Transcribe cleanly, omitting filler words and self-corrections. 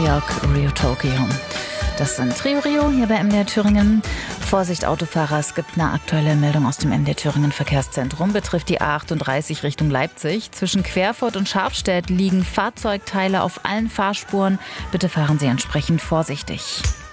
York, Rio, Tokio. Das sind Trio Rio hier bei MDR Thüringen. Vorsicht Autofahrer, es gibt eine aktuelle Meldung aus dem MDR Thüringen Verkehrszentrum. Betrifft die A38 Richtung Leipzig. Zwischen Querfurt und Scharfstedt liegen Fahrzeugteile auf allen Fahrspuren. Bitte fahren Sie entsprechend vorsichtig.